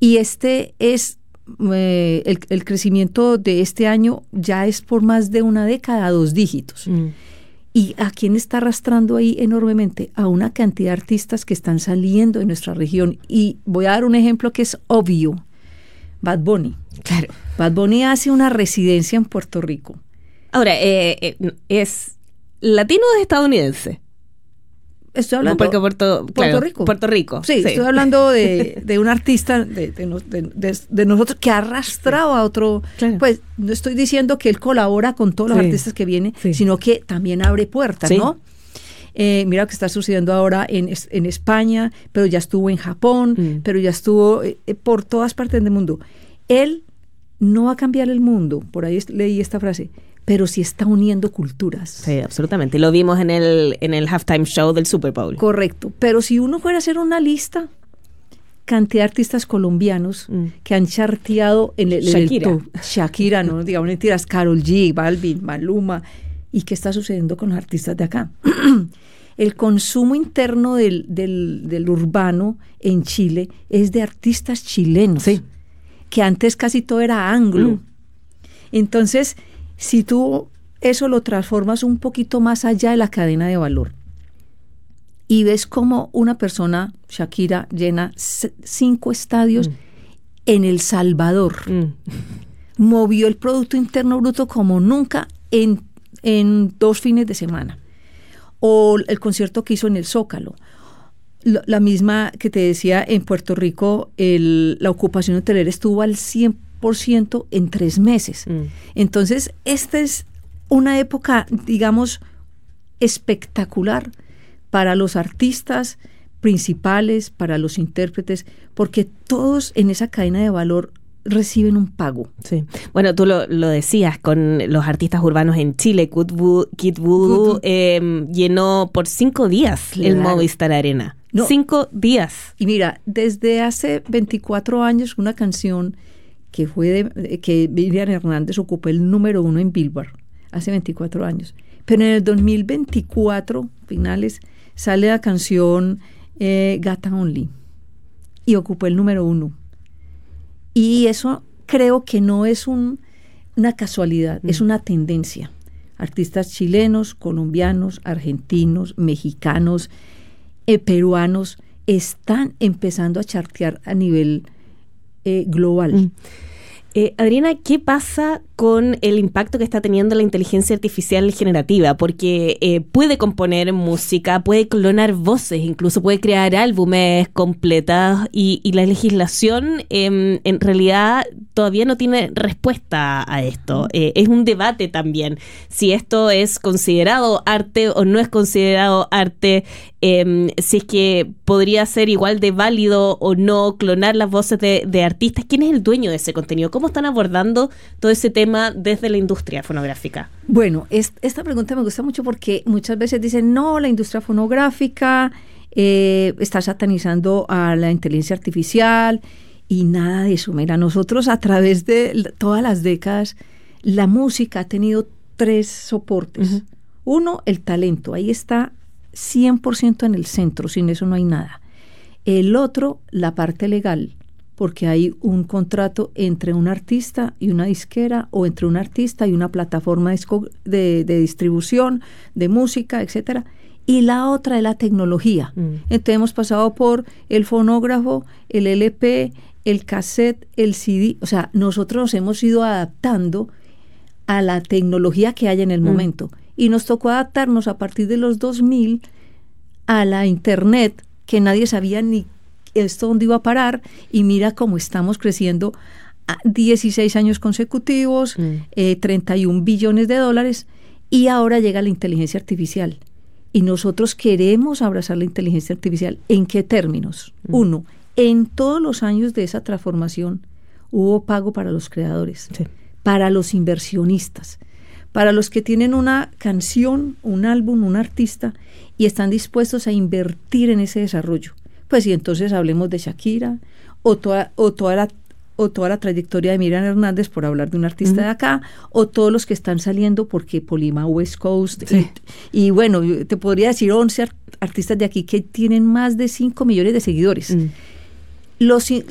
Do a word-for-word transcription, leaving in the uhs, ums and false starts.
Y este es, eh, el, el crecimiento de este año ya es por más de una década, dos dígitos. Mm. ¿Y a quién está arrastrando ahí enormemente? A una cantidad de artistas que están saliendo de nuestra región. Y voy a dar un ejemplo que es obvio. Bad Bunny. Claro. Bad Bunny hace una residencia en Puerto Rico. Ahora, eh, eh, ¿es latino o es estadounidense? Estoy hablando Porque Puerto, Puerto claro, Rico. Puerto Rico. Sí, sí. Estoy hablando de, de un artista de, de, de, de, de nosotros que ha arrastrado sí. a otro. Claro. Pues no estoy diciendo que él colabora con todos los sí. artistas que vienen, sí. sino que también abre puertas, sí. ¿no? Eh, mira lo que está sucediendo ahora en, en España, pero ya estuvo en Japón, mm. pero ya estuvo eh, por todas partes del mundo. Él no va a cambiar el mundo, por ahí leí esta frase, pero sí está uniendo culturas. Sí, absolutamente. Lo vimos en el, en el halftime show del Super Bowl. Correcto. Pero si uno fuera a hacer una lista, cantidad de artistas colombianos mm. que han charteado en el, Shakira. En el top. Shakira, no digamos mentiras, Karol G, Balvin, Maluma. ¿Y qué está sucediendo con los artistas de acá? El consumo interno del, del, del urbano en Chile es de artistas chilenos, sí. que antes casi todo era anglo. Mm. Entonces, si tú eso lo transformas un poquito más allá de la cadena de valor y ves como una persona, Shakira, llena c- cinco estadios mm. en El Salvador, mm. movió el Producto Interno Bruto como nunca en, en dos fines de semana. O el concierto que hizo en el Zócalo. La, la misma que te decía en Puerto Rico, el, la ocupación hotelera estuvo al cien por ciento en tres meses. Mm. Entonces, esta es una época, digamos, espectacular para los artistas principales, para los intérpretes, porque todos en esa cadena de valor reciben un pago. Sí. Bueno, tú lo, lo decías con los artistas urbanos en Chile. Kid Voodoo, Kid Voodoo eh, llenó por cinco días claro. el Movistar Arena. No. Cinco días. Y mira, desde hace veinticuatro años, una canción que fue de, que Miriam Hernández ocupó el número uno en Billboard, hace veinticuatro años. Pero en el dos mil veinticuatro, finales, sale la canción eh, Gata Only y ocupó el número uno. Y eso creo que no es un, una casualidad, mm. es una tendencia. Artistas chilenos, colombianos, argentinos, mexicanos, eh, peruanos están empezando a chartear a nivel eh, global. Mm. Eh, Adriana, ¿qué pasa con el impacto que está teniendo la inteligencia artificial generativa? Porque eh, puede componer música, puede clonar voces, incluso puede crear álbumes completos y, y la legislación eh, en realidad todavía no tiene respuesta a esto. Eh, es un debate también si esto es considerado arte o no es considerado arte, eh, si es que podría ser igual de válido o no clonar las voces de, de artistas. ¿Quién es el dueño de ese contenido? ¿Cómo están abordando todo ese tema desde la industria fonográfica? Bueno, es, esta pregunta me gusta mucho porque muchas veces dicen, no, la industria fonográfica eh, está satanizando a la inteligencia artificial y nada de eso. Mira, nosotros a través de todas las décadas, la música ha tenido tres soportes. Uh-huh. Uno, el talento, ahí está cien por ciento en el centro, sin eso no hay nada. El otro, la parte legal, porque hay un contrato entre un artista y una disquera o entre un artista y una plataforma de, de distribución de música, etcétera. Y la otra es la tecnología. Mm. Entonces hemos pasado por el fonógrafo, el L P, el cassette, el C D. O sea, nosotros nos hemos ido adaptando a la tecnología que hay en el mm. momento. Y nos tocó adaptarnos a partir de los dos mil a la internet, que nadie sabía ni esto dónde iba a parar, y mira cómo estamos creciendo a dieciséis años consecutivos, mm. eh, treinta y un billones de dólares, y ahora llega la inteligencia artificial. Y nosotros queremos abrazar la inteligencia artificial. ¿En qué términos? Mm. Uno, en todos los años de esa transformación hubo pago para los creadores, sí. para los inversionistas, para los que tienen una canción, un álbum, un artista, y están dispuestos a invertir en ese desarrollo. Pues y entonces hablemos de Shakira, o toda, o toda la o toda la trayectoria de Miriam Hernández, por hablar de un artista uh-huh. de acá, o todos los que están saliendo, porque Polima West Coast, sí. y, y bueno, te podría decir once art- artistas de aquí que tienen más de cinco millones de seguidores. Uh-huh. Los